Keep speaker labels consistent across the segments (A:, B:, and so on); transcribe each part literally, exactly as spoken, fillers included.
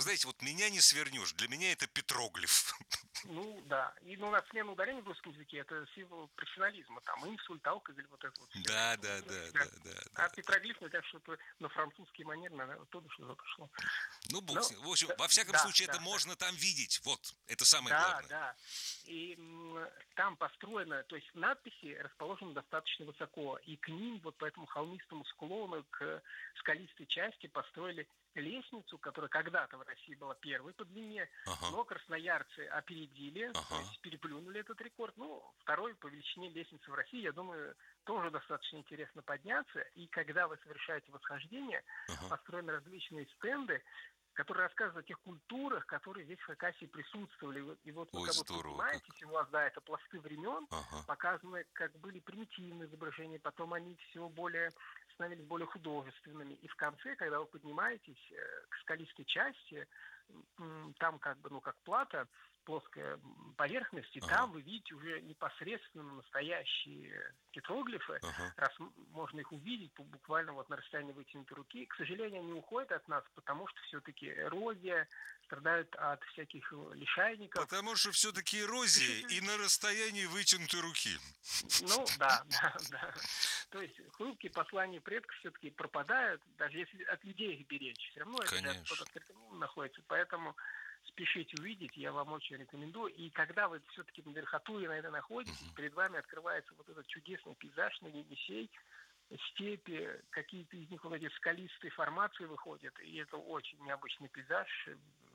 A: знаете, вот меня не свернешь. Для меня это петроглиф.
B: Ну, да. И, ну, у нас смена ударения в русском языке — это символ профессионализма. Там инсульт, алкоголь, вот это вот все.
A: Да,
B: Ну,
A: да,
B: в
A: да,
B: принципе,
A: да,
B: да.
A: да,
B: А
A: да.
B: петроглиф, мне кажется, что это на французский манер, наверное, оттуда что-то пошло.
A: Ну, бог с
B: Ну,
A: ним. В общем,
B: да,
A: во всяком
B: да,
A: случае, это
B: да, да.
A: можно там видеть. Вот, это самое
B: Да,
A: главное.
B: да. И м, там построено, то есть надписи расположены достаточно высоко, и к ним, вот по этому холмистому склону, к скалистой части построили лестницу, которая когда-то в России была первой по длине,
A: Ага,
B: но красноярцы опередили, то
A: ага.
B: есть переплюнули этот рекорд. Ну, второй по величине лестницы в России, я думаю, тоже достаточно интересно подняться. И когда вы совершаете восхождение,
A: Ага.
B: построены различные стенды, которые рассказывают о тех культурах, которые здесь в Хакасии присутствовали. И вот, и вот вы
A: Ой,
B: как бы
A: здорово как.
B: поднимаетесь, и у вас, да, это пласты времен,
A: Ага.
B: показаны, как были примитивные изображения, потом они все более становились более художественными. И в конце, когда вы поднимаетесь э, к скалистой части, м, там как бы, ну, как плата, плоская м, поверхность, и
A: Ага.
B: там вы видите уже непосредственно настоящие петроглифы,
A: Ага.
B: раз м- можно их увидеть по- буквально вот на расстоянии вытянутой руки. К сожалению, они уходят от нас, потому что все-таки эрозия, страдают от всяких э, лишайников.
A: Потому что все-таки эрозия
B: Существует.
A: и на расстоянии вытянутой руки.
B: Ну, да, да, да. То есть хрупкие послания предков все-таки пропадают, даже если от людей их беречь. Все равно это же под
A: Конечно.
B: открытым небом находится. Поэтому спешите увидеть, я вам очень рекомендую. И когда вы все-таки на верхотуре на это находитесь,
A: Мгм.
B: перед вами открывается вот этот чудесный пейзаж на Енисей, степи, какие-то из них вот эти скалистые формации выходят, и это очень необычный пейзаж.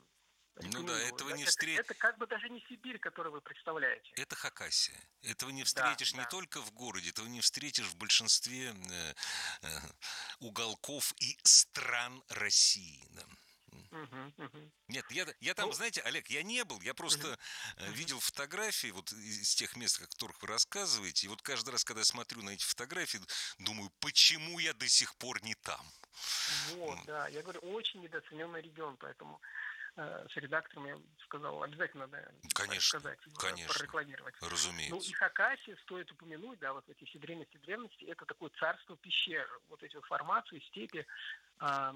A: Ну да,
B: Рекомендую.
A: этого
B: Да,
A: не
B: Это,
A: встретишь.
B: это как бы даже не Сибирь, которую вы представляете.
A: Это Хакасия. Этого не
B: Да,
A: встретишь не
B: да.
A: только в городе, этого не встретишь в большинстве э, э, уголков и стран России. Да.
B: Мгм, мгм.
A: Нет, я, я там,
B: Ну,
A: знаете, Олег, я не был, я
B: мгм,
A: просто э,
B: мгм.
A: видел фотографии вот из тех мест, о которых вы рассказываете, и вот каждый раз, когда я смотрю на эти фотографии, думаю, почему я до сих пор не там?
B: Вот,
A: Вот.
B: да. Я говорю, очень недооцененный регион, поэтому э, с редактором я сказал, обязательно надо
A: Конечно,
B: рассказать, э,
A: конечно,
B: прорекламировать. Ну и
A: разумеется.
B: Хакасия, стоит упомянуть, да, вот эти все древности древности, это такое царство пещер. Вот эти вот формации, степи а,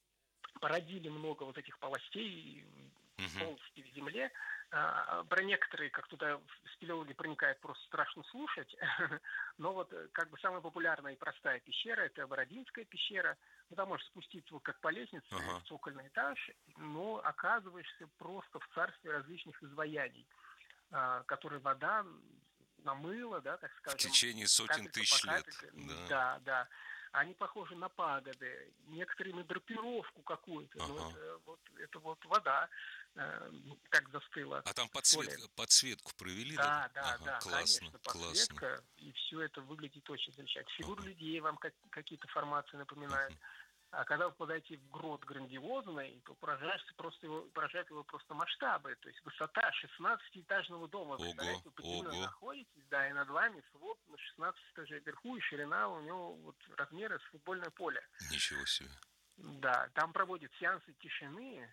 B: породили много вот этих полостей,
A: Мгм.
B: полости в земле. А, Про некоторые, как туда спелеологи проникает, просто страшно слушать. Но вот э, как бы самая популярная и простая пещера — это Бородинская пещера. Ну, там можешь спуститься вот как по лестнице в
A: Ага.
B: цокольный этаж, но оказываешься просто в царстве различных изваяний, а, которые вода намыла, да, так
A: В
B: скажем,
A: течение сотен
B: капелька по
A: тысяч лет.
B: капельке.
A: Да.
B: Да, да. Они похожи на пагоды, некоторые на драпировку какую-то, но
A: Ага.
B: это вот, это вот вода э, как застыла
A: А там
B: в соли.
A: подсветка, подсветку провели, да?
B: Да, да,
A: Ага,
B: да,
A: классно,
B: конечно,
A: классно.
B: подсветка, и все это выглядит очень замечательно. Фигуры
A: Ага.
B: людей вам как, какие-то формации напоминают.
A: Мгм.
B: А когда вы попадаете в грот грандиозный, то поражаешься просто его, поражают его просто масштабы. То есть высота шестнадцатиэтажного дома. Вы
A: Ого,
B: представляете, вы под землей
A: ого.
B: находитесь, да, и над вами свод на шестнадцать этажей вверху, и ширина у него вот размеры с футбольное поле.
A: Ничего себе.
B: Да, там проводят сеансы тишины.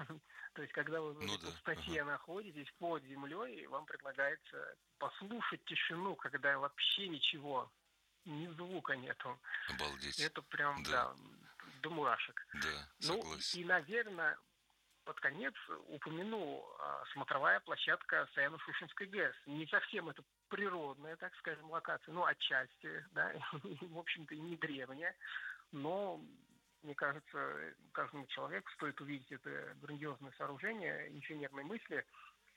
B: То есть, когда вы в
A: Ну
B: этой
A: да, ага.
B: пустоте находитесь под землей, вам предлагается послушать тишину, когда вообще ничего, ни звука нету.
A: Обалдеть.
B: Это прям,
A: Да,
B: да, до мурашек.
A: да,
B: Ну, и,
A: согласен.
B: и, наверное, под конец упомяну а, смотровая площадка Саяно-Шушенской ГЭС. Не совсем это природная, так скажем, локация, ну, отчасти, да, в общем-то, и не древняя, но, мне кажется, каждому человеку стоит увидеть это грандиозное сооружение инженерной мысли.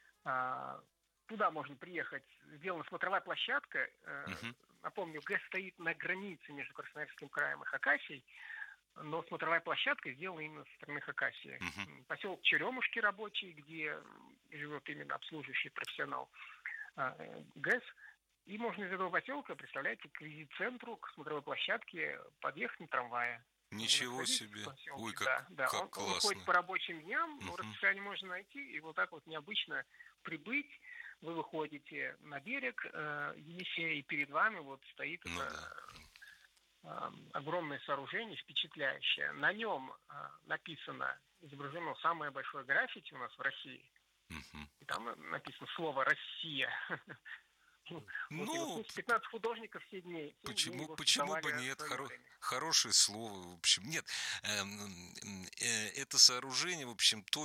B: А, Туда можно приехать. Сделана смотровая площадка. Э,
A: Мгм,
B: Напомню, ГЭС стоит на границе между Красноярским краем и Хакасией, но смотровая площадка сделана именно со стороны Хакасии.
A: мгм.
B: Поселок Черемушки рабочий, где живет именно обслуживающий профессионал а, э, ГЭС. И можно из этого поселка, представляете, к центру, к смотровой площадке подъехать на трамвае. Вы
A: Ничего
B: находитесь в
A: себе. Ой,
B: поселке,
A: как,
B: да, да.
A: как
B: Он, он ходит
A: классно.
B: по рабочим дням, но
A: Мгм.
B: расписание можно найти, и вот так вот необычно прибыть. Вы выходите на берег э, Енисея, и перед вами вот стоит
A: Ну да.
B: это э, огромное сооружение, впечатляющее. На нем э, написано, изображено самое большое граффити у нас в России.
A: Мгм.
B: И там написано слово «Россия». Вот, и вот
A: Ну,
B: ну, пятнадцать художников все дней, семь дней
A: почему,
B: его
A: почему бы
B: создавали в
A: нет?
B: свое
A: Хоро-
B: время.
A: хорошее слово, в общем. Нет, эм, э, это сооружение, в общем, то,